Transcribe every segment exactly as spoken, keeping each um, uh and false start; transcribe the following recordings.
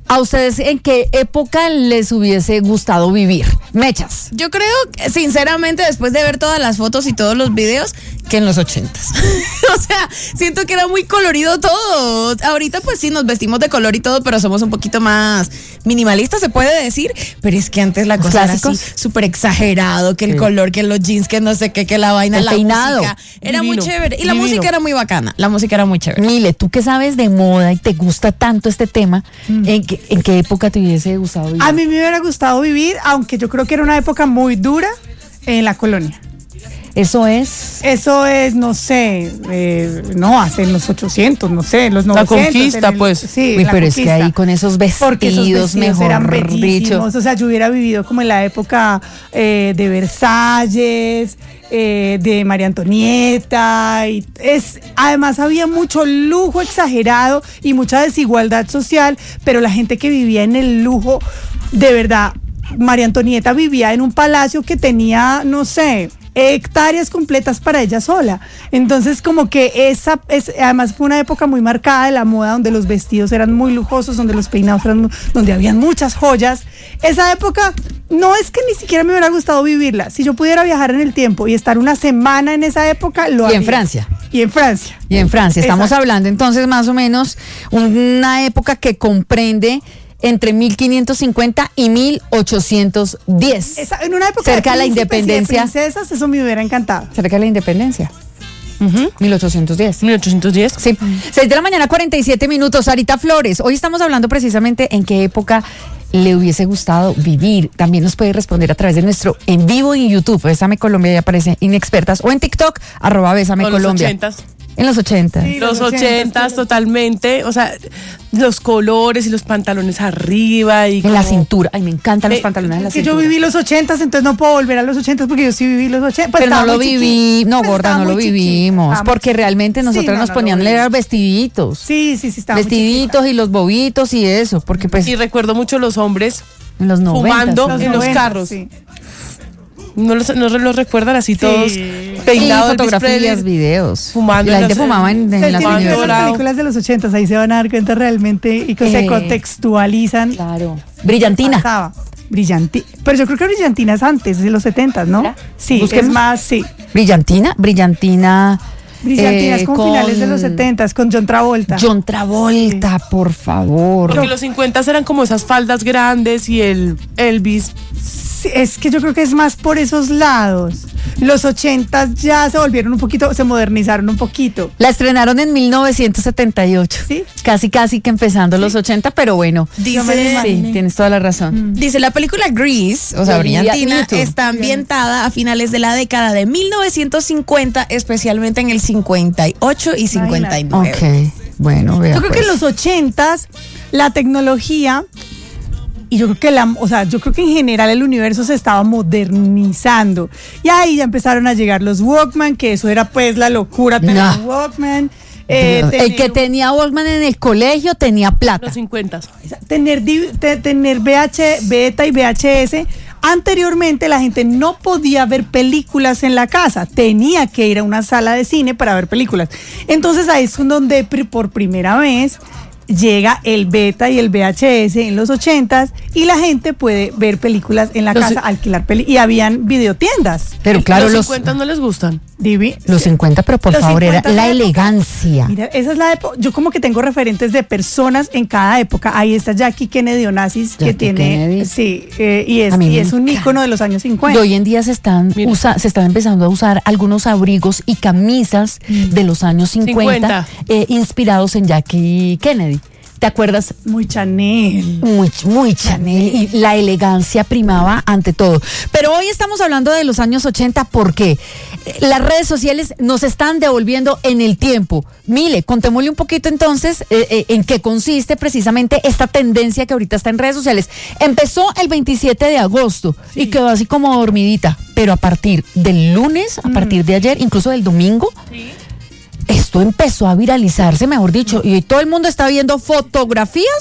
¿A ustedes en qué época les hubiese gustado vivir? Mechas. Yo creo, sinceramente, después de ver todas las fotos y todos los videos, que en los ochentas. O sea, siento que era muy colorido todo. Ahorita pues sí nos vestimos de color y todo, pero somos un poquito más minimalistas, se puede decir. Pero es que antes la Los cosa clásicos. era así, súper exagerado, que el Sí. color, que los jeans, que no sé qué, que la vaina, El la peinado. música. Era Divino, muy chévere. Y la divino. música era muy bacana. La música era muy chévere. Mile, tú que sabes de moda y te gusta tanto este tema, ¿en qué, en qué época te hubiese gustado vivir? A mí me hubiera gustado vivir, aunque yo creo que era una época muy dura en la colonia. Eso es... Eso es, no sé, eh, no, hace en los ochocientos, no sé, en los La novecientos. conquista, en el- pues. Sí, Uy, la pero es que conquista. ahí con esos Porque esos vestidos, vestidos mejor eran dicho. bellísimos. O sea, yo hubiera vivido como en la época eh, de Versalles, eh, de María Antonieta. Y es, además había mucho lujo exagerado y mucha desigualdad social, pero la gente que vivía en el lujo, de verdad, María Antonieta vivía en un palacio que tenía, no sé, hectáreas completas para ella sola. Entonces como que esa es, además fue una época muy marcada de la moda, donde los vestidos eran muy lujosos, donde los peinados eran muy, donde habían muchas joyas. Esa época no es que ni siquiera me hubiera gustado vivirla. Si yo pudiera viajar en el tiempo y estar una semana en esa época, lo Y haría. en Francia. Y en Francia. Y en Francia. Estamos Exacto. hablando entonces más o menos una época que comprende entre mil quinientos cincuenta y mil ochocientos diez. Esa- en una época Cerca de la príncipes y independencia. de princesas, eso me hubiera encantado. Cerca de la independencia. mil ochocientos diez. mil ochocientos diez. Sí, seis de la mañana, cuarenta y siete minutos. Sarita Flores, hoy estamos hablando precisamente en qué época le hubiese gustado vivir. También nos puede responder a través de nuestro en vivo en YouTube, Bésame Colombia, ya aparece Inexpertas, o en TikTok, arroba Bésame O los Colombia. ochentas. En los ochentas. Sí. Los Los ochentas, ochentas pero- totalmente, o sea, los colores y los pantalones arriba y En la como- cintura. Ay, me encantan los Eh, pantalones en la Es que cintura. yo viví los ochentas, entonces no puedo volver a los ochentas porque yo sí viví los ochentas. Pues Pero no estaba lo muy viví, chiquita. no, Pues gorda, estaba no lo muy chiquita, vivimos. estaba muy Porque chiquita. realmente Sí, nosotros no, nos no lo ponían viví. leer vestiditos. Sí, sí, sí, estaba muy Vestiditos y los bobitos y eso. Porque pues Y recuerdo mucho los hombres, en los noventas. fumando ¿no? chiquita. en los noventas, carros. sí. ¿no los, no los recuerdan así todos Sí, peinados, Elvis fotografías, Presley, videos. fumando Y la en gente las- fumaba en, en Ustedes las tienen que ver dorado. las películas de los ochentas, ahí se van a dar cuenta realmente y que se Eh, contextualizan. Claro. Brillantina. Pasaba. Brillantina. Pero yo creo que Brillantina es antes de los setentas, ¿no? ¿Será? Sí, Busquemos. es más, sí. Brillantina, Brillantina. Brillantina eh, es como finales de los setentas, con John Travolta. John Travolta, por favor. Porque los cincuenta eran como esas faldas grandes y el Elvis. Sí, es que yo creo que es más por esos lados. Los ochentas ya se volvieron un poquito, se modernizaron un poquito. La estrenaron en mil novecientos setenta y ocho. Sí. Casi, casi que empezando los ochenta, pero bueno. Dice, Sí, tienes toda la razón. dice la película Grease, o sea, De Brillantina, Liam Neeson. está ambientada a finales de la década de mil novecientos cincuenta, especialmente en el cincuenta y ocho y cincuenta y nueve. Ok, bueno, vea Yo creo que pues. en los ochentas la tecnología y yo creo que la, o sea, yo creo que en general el universo se estaba modernizando. Y ahí ya empezaron a llegar los Walkman, que eso era pues la locura tener No. un Walkman. eh, Dios, el tener que un- tenía Walkman en el colegio tenía plata. Los cincuenta. tener, di- te- tener V H, beta y V H S. Anteriormente la gente no podía ver películas en la casa, tenía que ir a una sala de cine para ver películas. Entonces ahí es donde pri- por primera vez llega el beta y el V H S en los ochentas y la gente puede ver películas en la Los- casa, alquilar películas. Y habían videotiendas. Pero claro, los los, cincuenta no les gustan. Divi. los cincuenta, pero por Los favor, era cincuenta la es la época. elegancia. Mira, esa es la época. Yo como que tengo referentes de personas en cada época. Ahí está Jackie Kennedy Onassis, que Jackie tiene, Kennedy. sí, eh, y es, A mí y me es un encanta. ícono de los años Y cincuenta. hoy en día se están, Mira. usa- se están empezando a usar algunos abrigos y camisas de los años cincuenta, cincuenta. eh, inspirados en Jackie Kennedy. ¿Te acuerdas? Muy Chanel. Muy, muy Chanel, y la elegancia primaba ante todo. Pero hoy estamos hablando de los años ochenta porque las redes sociales nos están devolviendo en el tiempo. Mile, contémosle un poquito entonces eh, eh, en qué consiste precisamente esta tendencia que ahorita está en redes sociales. Empezó el veintisiete de agosto y quedó así como dormidita, pero a partir del lunes, a partir de ayer, incluso del domingo, esto empezó a viralizarse, mejor dicho, y todo el mundo está viendo fotografías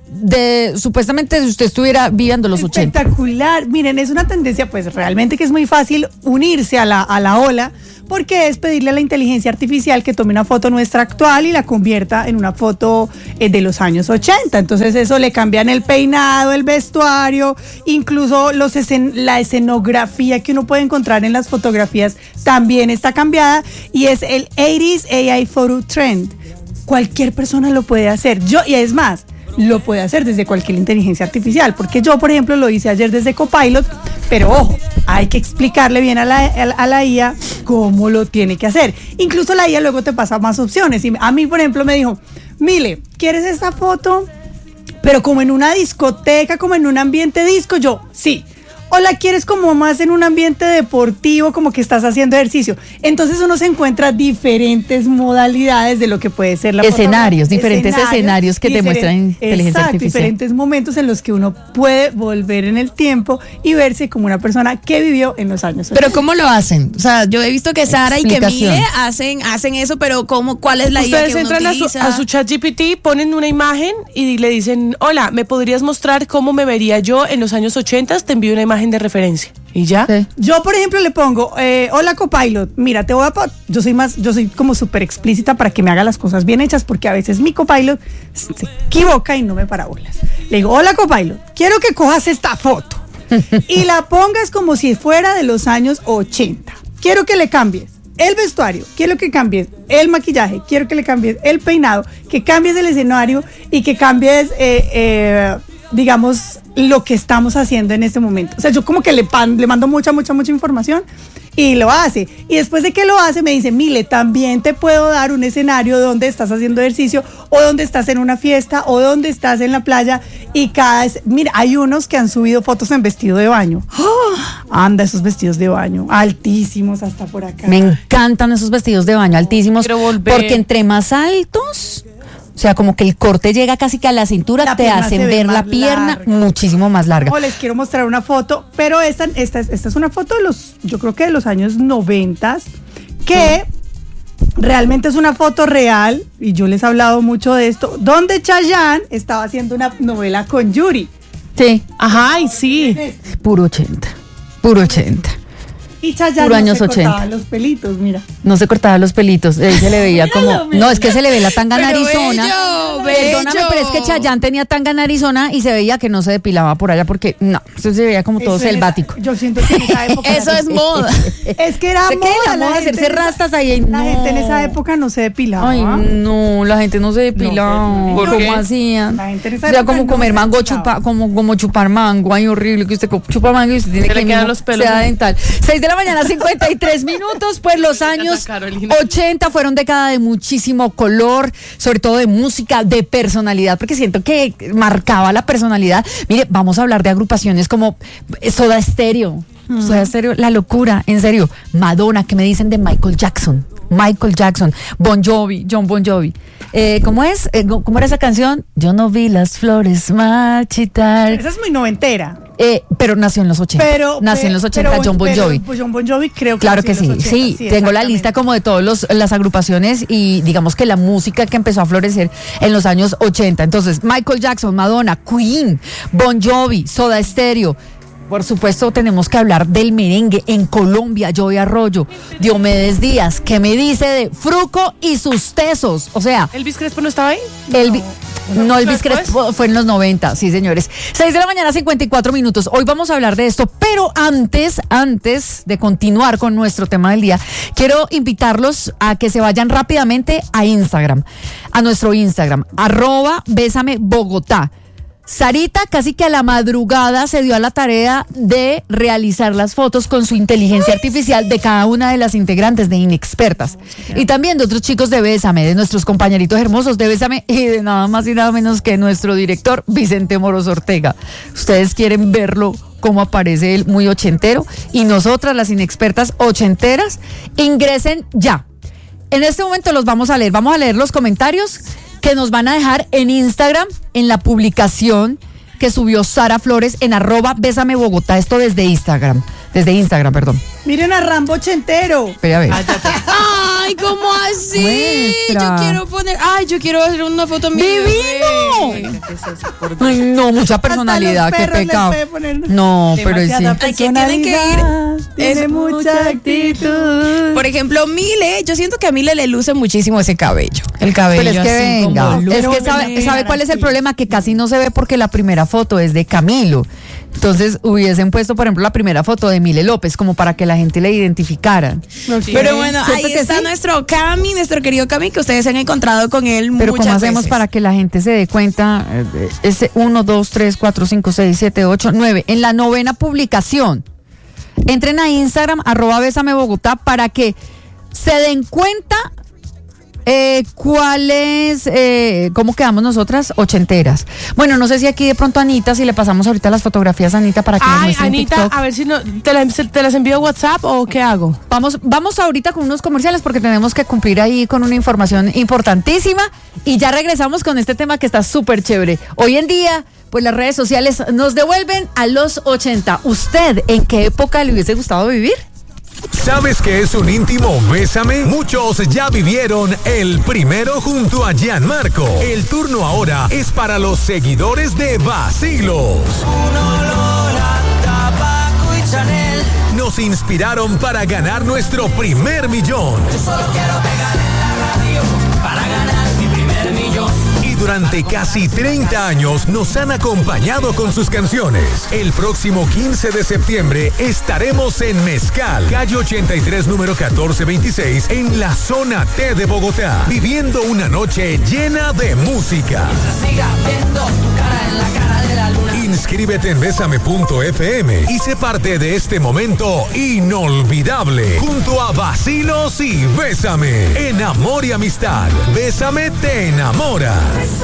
de supuestamente si usted estuviera viviendo los ochenta. Espectacular. Miren, es una tendencia pues realmente que es muy fácil unirse a la, a la ola, porque es pedirle a la inteligencia artificial que tome una foto nuestra actual y la convierta en una foto eh, de los años ochenta. Entonces eso le cambian el peinado, el vestuario, incluso los escen- la escenografía que uno puede encontrar en las fotografías también está cambiada, y es el ochenta A I Photo Trend. Cualquier persona lo puede hacer. Yo, y es más, lo puede hacer desde cualquier inteligencia artificial, porque yo, por ejemplo, lo hice ayer desde Copilot, pero ojo, hay que explicarle bien a la, a, a la I A cómo lo tiene que hacer. Incluso la I A luego te pasa más opciones. Y a mí, por ejemplo, me dijo, Mile, ¿quieres esta foto? Pero como en una discoteca, como en un ambiente disco. Yo, sí. O la quieres como más en un ambiente deportivo, como que estás haciendo ejercicio. Entonces uno se encuentra diferentes modalidades de lo que puede ser la Escenarios, fotografía. diferentes escenarios que te diferen- muestran inteligencia exacto, artificial. diferentes momentos en los que uno puede volver en el tiempo y verse como una persona que vivió en los años Pero ¿cómo lo hacen? O sea, yo he visto que Sara y que Explicación. Mile hacen, hacen eso, pero ¿cómo, ¿cuál es la I A Ustedes que uno entran a su, utiliza? a su chat G P T, ponen una imagen y le dicen, hola, ¿me podrías mostrar cómo me vería yo en los años ochenta? Te envío una imagen de referencia. ¿Y ya? Sí. Yo, por ejemplo, le pongo, eh, hola Copilot, mira, te voy a... po- Yo soy más, yo soy como súper explícita para que me haga las cosas bien hechas, porque a veces mi Copilot se equivoca y no me para bolas. Le digo, hola Copilot, quiero que cojas esta foto y la pongas como si fuera de los años ochenta. Quiero que le cambies el vestuario, quiero que cambies el maquillaje, quiero que le cambies el peinado, que cambies el escenario y que cambies... Eh, eh, digamos, lo que estamos haciendo en este momento. O sea, yo como que le, pan, le mando mucha, mucha, mucha información y lo hace. Y después de que lo hace, me dice, Mile, también te puedo dar un escenario donde estás haciendo ejercicio o donde estás en una fiesta o donde estás en la playa. Y cada... Mira, hay unos que han subido fotos en vestido de baño. ¡Oh! Anda, esos vestidos de baño, altísimos hasta por acá. Me encantan esos vestidos de baño altísimos, Quiero volver. porque entre más altos, o sea, como que el corte llega casi que a la cintura, La te pierna hacen se ve ver la más pierna larga. muchísimo más larga. O les quiero mostrar una foto, pero esta, esta, es- esta es una foto de los, yo creo que de los años noventas, que realmente es una foto real, y yo les he hablado mucho de esto, donde Chayanne estaba haciendo una novela con Yuri. Sí, Ajá, y sí. puro ochenta, puro ochenta. Y Chayanne Puro no años se ochenta. cortaba los pelitos, mira. No se cortaba los pelitos, ahí se le veía como... míralo. No, es que se le ve la tanga Pero narizona. bello, Perdóname, bello. pero es que Chayanne tenía tanga narizona y se veía que no se depilaba por allá porque, no, eso se veía como todo Eso en selvático. esa- yo siento que en esa época... Eso es moda. Es que era ¿Se qué? La moda gente hacerse en esa- rastas ahí, La no. gente en esa época no se depilaba. Ay, no, la gente no se depilaba. No, ¿por ¿Cómo qué? hacían? La gente en O esa sea, época como no comer se mango, depilaba. chupa, como, como chupar mango. Ay, horrible, que usted co- chupa mango y usted tiene Se que le quedan mismo los pelos. sea dental. seis de la mañana, cincuenta y tres minutos. Pues los años Carolina. ochenta fueron década de muchísimo color, sobre todo de música, de personalidad, porque siento que marcaba la personalidad. Mire, vamos a hablar de agrupaciones como Soda Stereo. Soda Stereo, la locura, en serio. Madonna, ¿qué me dicen de Michael Jackson? Michael Jackson, Bon Jovi, John Bon Jovi. Eh, ¿Cómo es? Eh, ¿Cómo era esa canción? Yo no vi las flores marchitar. Esa es muy noventera. Eh, pero nació en los ochenta. Pero, nació en los ochenta pero- John Bon pero, Jovi. pues, John Bon Jovi creo que Claro nació que en sí, los sí, ochenta, tengo la exactamente. lista como de todas las agrupaciones y digamos que la música que empezó a florecer en los años ochenta. Entonces, Michael Jackson, Madonna, Queen, Bon Jovi, Soda Stereo. Por supuesto, tenemos que hablar del merengue en Colombia, Joey Arroyo, Diomedes Díaz, que me dice de Fruco y sus tesos. O sea, ¿Elvis Crespo no estaba ahí? el no, Elvis ¿Después? Crespo fue en los noventa, sí, señores. seis de la mañana, cincuenta y cuatro minutos. Hoy vamos a hablar de esto, pero antes, antes de continuar con nuestro tema del día, quiero invitarlos a que se vayan rápidamente a Instagram, a nuestro Instagram, arroba Bésame Bogotá. Sarita casi que a la madrugada se dio a la tarea de realizar las fotos con su inteligencia artificial de cada una de las integrantes de Inexpertas. Y también de otros chicos de Bésame, de nuestros compañeritos hermosos de Bésame y de nada más y nada menos que nuestro director Vicente Moros Ortega. Ustedes quieren verlo cómo aparece él muy ochentero y nosotras las inexpertas ochenteras, ingresen ya. En este momento los vamos a leer, vamos a leer los comentarios que nos van a dejar en Instagram, en la publicación que subió Sara Flores en arroba Bésame Bogotá, esto desde Instagram. Desde Instagram, perdón. Miren a Rambo ochentero. Espera a ver. Ay, ¿cómo así? Muestra. Yo quiero poner, ay, yo quiero hacer una foto mía. ¡Divino! Ay, no, mucha personalidad, Hasta qué los perros les pecado. puede poner No, pero sí. demasiada Ay, que tienen que ir. personalidad, Tiene Es mucha actitud. Por ejemplo, Mile, yo siento que a Mile le luce muchísimo ese cabello. El cabello. Pero es que así como venga, lu- es Pero que bueno, sabe, negra, ¿sabe cuál es el así. problema? Que casi no se ve porque la primera foto es de Camilo. Entonces hubiesen puesto, por ejemplo, la primera foto de Mile López como para que la gente le identificara. Pero bueno, ¿Cierto ahí que está sí? nuestro Cami, nuestro querido Cami, que ustedes se han encontrado con él Pero muchas ¿cómo hacemos veces. para que la gente se dé cuenta? Eh, Ese uno, dos, tres, cuatro, cinco, seis, siete, ocho, nueve. En la novena publicación, entren a Instagram, arroba Bésame Bogotá, para que se den cuenta eh, cuál es, eh, cómo quedamos nosotras, ochenteras. Bueno, no sé si aquí de pronto Anita, si le pasamos ahorita las fotografías a Anita para que nos Ay, muestre en Anita, TikTok. a ver si no, ¿te, la- te las envío a WhatsApp o qué hago? Vamos, vamos ahorita con unos comerciales porque tenemos que cumplir ahí con una información importantísima y ya regresamos con este tema que está súper chévere. Hoy en día, pues las redes sociales nos devuelven a los ochenta. ¿Usted en qué época le hubiese gustado vivir? ¿Sabes qué es un íntimo Bésame? Muchos ya vivieron el primero junto a Gianmarco. El turno ahora es para los seguidores de Vacilos. Nos inspiraron para ganar nuestro primer millón. Y durante casi treinta años nos han acompañado con sus canciones. El próximo quince de septiembre estaremos en Mezcal, calle ochenta y tres, número catorce veintiséis, en la zona T de Bogotá, viviendo una noche llena de música. Inscríbete en Bésame punto F M y sé parte de este momento inolvidable junto a Vacilos y Bésame. En Amor y Amistad, Bésame te enamora.